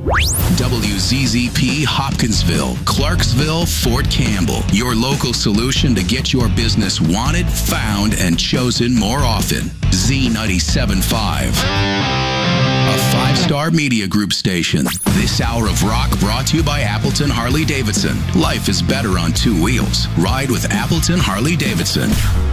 WZZP Hopkinsville, Clarksville, Fort Campbell. Your local solution to get your business wanted, found, and chosen more often. Z97.5. A 5-star media group station. This hour of rock brought to you by Appleton Harley Davidson. Life is better on 2 wheels. Ride with Appleton Harley Davidson.